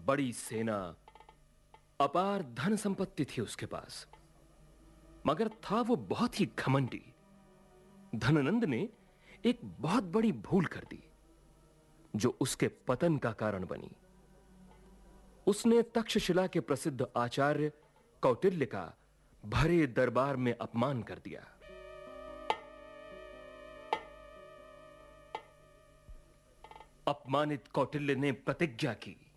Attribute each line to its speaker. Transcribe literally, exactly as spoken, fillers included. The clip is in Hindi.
Speaker 1: बड़ी सेना, अपार धन संपत्ति थी उसके पास, मगर था वो बहुत ही घमंडी। धननंद ने एक बहुत बड़ी भूल कर दी जो उसके पतन का कारण बनी। उसने तक्षशिला के प्रसिद्ध आचार्य कौटिल्य का भरे दरबार में अपमान कर दिया। अपमानित कौटिल्य ने प्रतिज्ञा की